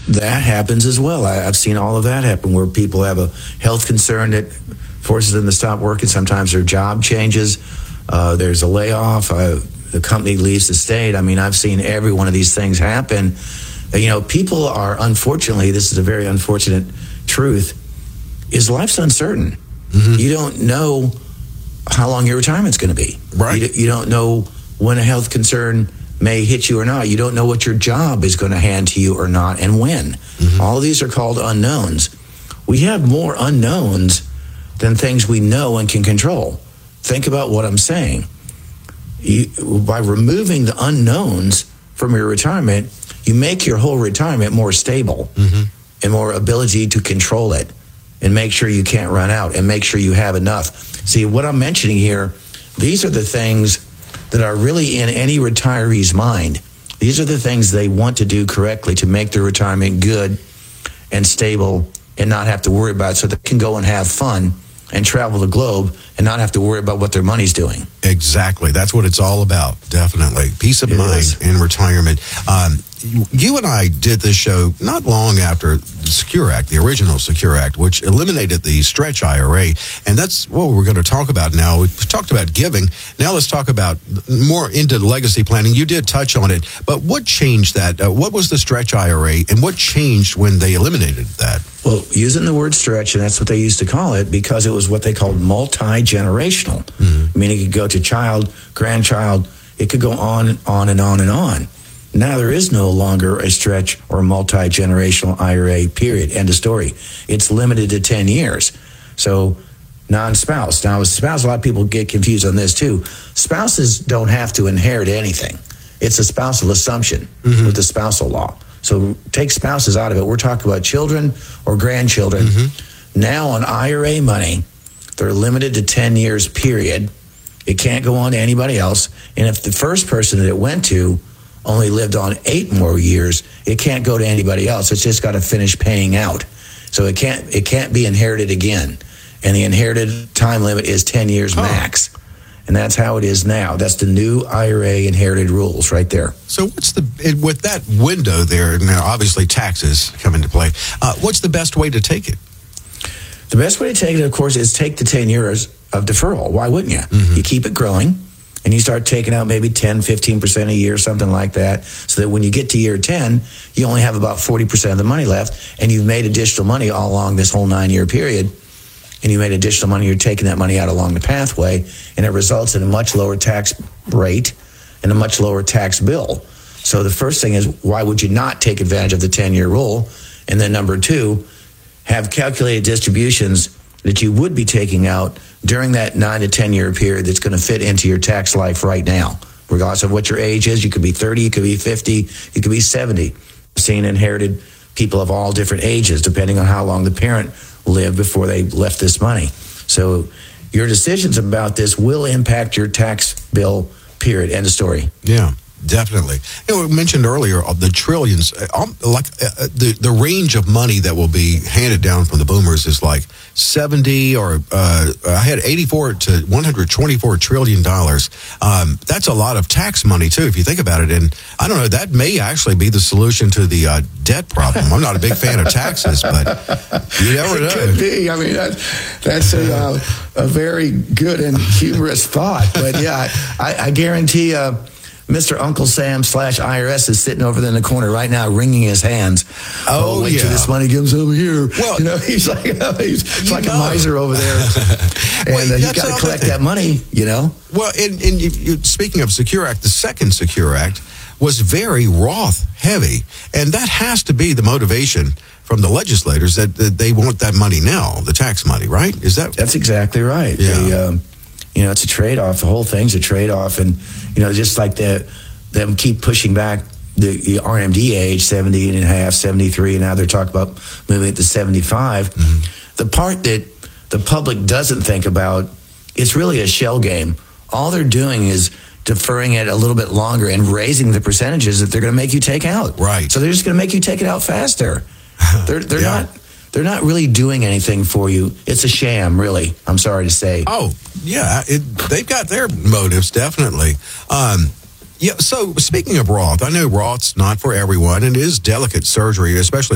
That happens as well. I've seen all of that happen where people have a health concern that forces them to stop working. Sometimes their job changes. There's a layoff. The company leaves the state. I mean, I've seen every one of these things happen. People are, unfortunately, this is a very unfortunate truth, is life's uncertain. Mm-hmm. You don't know how long your retirement's going to be. Right. You don't know when a health concern may hit you or not. You don't know what your job is going to hand to you or not, and when. Mm-hmm. All of these are called unknowns. We have more unknowns than things we know and can control. Think about what I'm saying. By removing the unknowns from your retirement, you make your whole retirement more stable and more ability to control it and make sure you can't run out and make sure you have enough. See, what I'm mentioning here, these are the things that are really in any retiree's mind. These are the things they want to do correctly to make their retirement good and stable and not have to worry about it, so they can go and have fun and travel the globe and not have to worry about what their money's doing. Exactly. That's what it's all about, definitely. Peace of mind in retirement. You and I did this show not long after the Secure Act, the original Secure Act, which eliminated the stretch IRA. And that's what we're going to talk about now. We talked about giving. Now let's talk about more into legacy planning. You did touch on it. But what changed that? What was the stretch IRA, and what changed when they eliminated that? Well, using the word stretch, and that's what they used to call it, because it was what they called multi-generational. I mean, it could go to child, grandchild. It could go on and on and on and on. Now there is no longer a stretch or multi-generational IRA, period. End of story. It's limited to 10 years. So non-spouse. Now, a spouse, a lot of people get confused on this too. Spouses don't have to inherit anything. It's a spousal assumption with the spousal law. So take spouses out of it. We're talking about children or grandchildren. Now on IRA money, they're limited to 10 years, period. It can't go on to anybody else. And if the first person that it went to only lived on 8 more years, it can't go to anybody else. It's just got to finish paying out. So it can't be inherited again. And the inherited time limit is 10 years max. And that's how it is now. That's the new IRA inherited rules right there. So with that window there, now obviously taxes come into play, what's the best way to take it? The best way to take it, of course, is take the 10 years of deferral. Why wouldn't you? You keep it growing. And you start taking out maybe 10, 15% a year, something like that, so that when you get to year 10, you only have about 40% of the money left, and you've made additional money all along this whole 9-year period, and you made additional money, you're taking that money out along the pathway, and it results in a much lower tax rate and a much lower tax bill. So the first thing is, why would you not take advantage of the 10-year rule? And then number 2, have calculated distributions that you would be taking out during that 9 to 10 year period that's going to fit into your tax life right now. Regardless of what your age is, you could be 30, you could be 50, you could be 70. I've seen inherited people of all different ages, depending on how long the parent lived before they left this money. So your decisions about this will impact your tax bill, period. End of story. Yeah. Definitely. We mentioned earlier the trillions, the range of money that will be handed down from the boomers is like 70 or I had 84 to 124 trillion dollars. That's a lot of tax money too, if you think about it. And I don't know, that may actually be the solution to the debt problem. I'm not a big fan of taxes, but you never know. It could be. I mean, that's a very good and humorous thought. But yeah, I guarantee Mr. Uncle Sam / IRS is sitting over there in the corner right now, wringing his hands. Wait till this money comes over here. Well, he's like he's like a miser over there, and he's got to collect that money. Well, and speaking of Secure Act, the second Secure Act was very Roth heavy, and that has to be the motivation from the legislators that they want that money now, the tax money, right? That's exactly right. Yeah. It's a trade-off. The whole thing's a trade-off. And, just like them keep pushing back the RMD age, 70 and a half, 73, and now they're talking about moving it to 75. The part that the public doesn't think about, it's really a shell game. All they're doing is deferring it a little bit longer and raising the percentages that they're going to make you take out. Right. So they're just going to make you take it out faster. They're not really doing anything for you. It's a sham, really. I'm sorry to say. Oh, yeah. They've got their motives, definitely. So speaking of Roth, I know Roth's not for everyone, and it is delicate surgery, especially